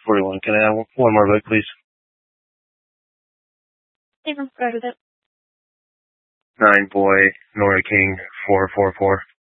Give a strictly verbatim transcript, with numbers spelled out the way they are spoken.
forty-one. Can I have one more book, please? Hey, let's start with it. Nine Boy, Nora King, four four four.